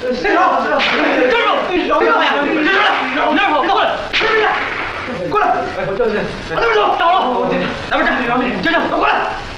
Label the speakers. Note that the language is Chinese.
Speaker 1: 谁手？站住！老表呀！你站住！往哪儿跑？过来！过来！哎，我叫你。往那边走！倒了！咱们站！站！过来！